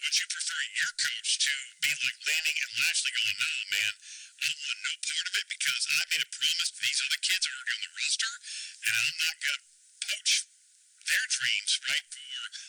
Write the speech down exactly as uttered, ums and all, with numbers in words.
would you prefer your coach to be like Lanning and Lashley going, no, man, I want no part of it because I made a promise to these other kids that are on the roster, and I'm not going to poach their dreams, right, for